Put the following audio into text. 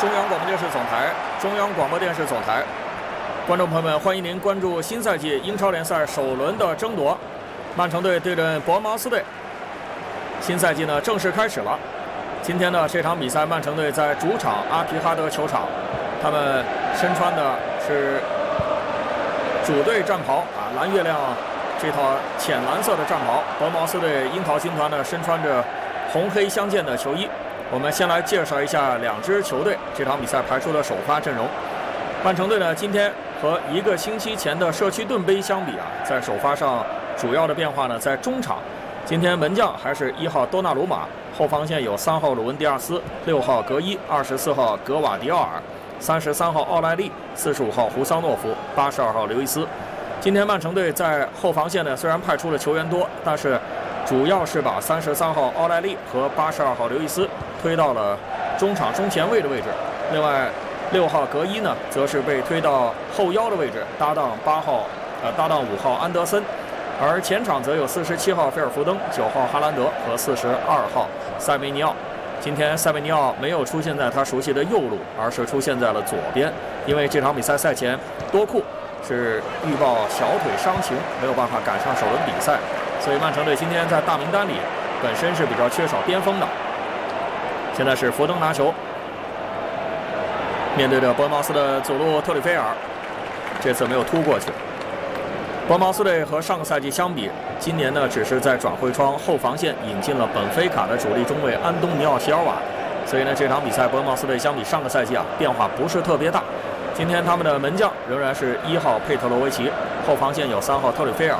中央广播电视总台，中央广播电视总台，观众朋友们，欢迎您关注新赛季英超联赛首轮的争夺，曼城队对阵伯恩茅斯队。新赛季呢正式开始了。今天呢这场比赛，曼城队在主场阿皮哈德球场，他们身穿的是主队战袍啊，蓝月亮这套浅蓝色的战袍。伯恩茅斯队樱桃军团呢身穿着红黑相间的球衣。我们先来介绍一下两支球队这场比赛排出的首发阵容。曼城队呢，今天和一个星期前的社区盾杯相比啊，在首发上主要的变化呢，在中场，今天门将还是1号多纳鲁马，后防线有3号鲁文迪亚斯、6号格伊、24号格瓦迪奥尔、33号奥莱利、45号胡桑诺夫、82号刘易斯。今天曼城队在后防线呢，虽然派出了球员多，但是主要是把33号奥莱利和82号刘易斯推到了中场中前卫的位置，另外6号格伊呢，则是被推到后腰的位置，搭档5号安德森，而前场则有47号菲尔福登、9号哈兰德和42号塞维尼奥。今天塞维尼奥没有出现在他熟悉的右路，而是出现在了左边，因为这场比赛赛前多库是预报小腿伤情，没有办法赶上首轮比赛，所以曼城队今天在大名单里本身是比较缺少边锋的。现在是福登拿球，面对着伯恩茅斯的左路特里菲尔，这次没有突过去。伯恩茅斯队和上个赛季相比，今年呢只是在转会窗后防线引进了本菲卡的主力中卫安东尼奥·席尔瓦，所以呢这场比赛伯恩茅斯队相比上个赛季啊变化不是特别大。今天他们的门将仍然是1号佩特罗维奇，后防线有3号特里菲尔